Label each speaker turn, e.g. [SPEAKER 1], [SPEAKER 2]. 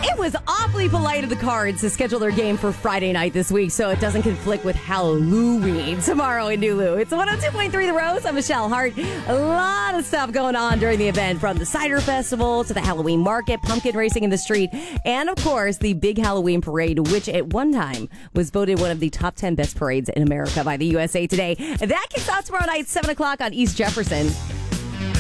[SPEAKER 1] It was awfully polite of the Cards to schedule their game for Friday night this week so it doesn't conflict with Halloween tomorrow in Nulu. It's 102.3 The Rose. I'm Michelle Hart. A lot of stuff going on during the event, from the Cider Festival to the Halloween Market, pumpkin racing in the street, and, of course, the big Halloween parade, which at one time was voted one of the top 10 best parades in America by the USA Today. That kicks off tomorrow night, 7 o'clock on East Jefferson.